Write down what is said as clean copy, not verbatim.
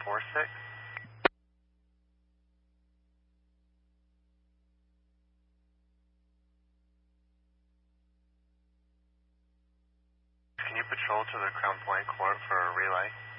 46. Can you patrol to the Crown Point Court for a relay?